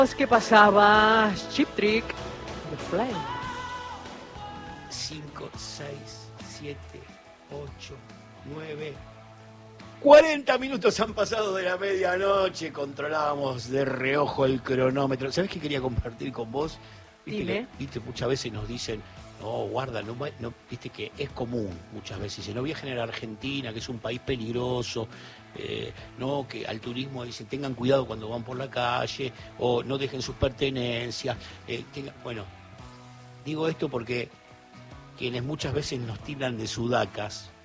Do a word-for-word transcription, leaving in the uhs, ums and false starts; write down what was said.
¿Qué pasaba? Chip Trick, The Flame. cinco, seis, siete, ocho, nueve... cuarenta minutos han pasado de la medianoche, controlábamos de reojo el cronómetro. ¿Sabés qué quería compartir con vos? Viste Dime. que, viste, muchas veces nos dicen, no, guarda, no, no, viste que es común muchas veces, dicen, no viajen a la Argentina, que es un país peligroso, eh, no, que al turismo dicen, tengan cuidado cuando van por la calle, o no dejen sus pertenencias. Eh, tengan... Bueno, digo esto porque quienes muchas veces nos tiran de sudacas,